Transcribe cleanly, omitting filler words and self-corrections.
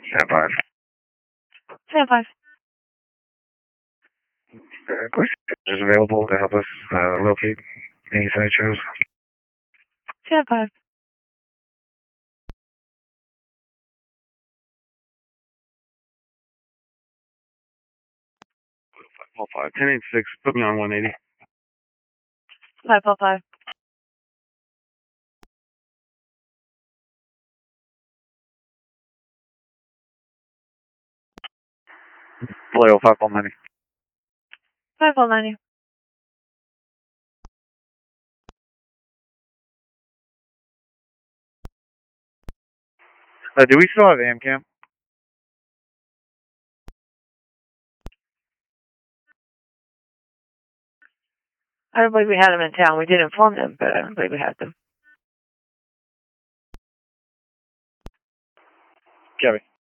Stand 5. Stand 5. Is available to help us locate any sideshows. Stand 5. All 5. 1086. Put me on 180. 555. Vallejo 590. 590. Do we still have AMCAM? I don't believe we had them in town. We did inform them, but I don't believe we had them. Kevin.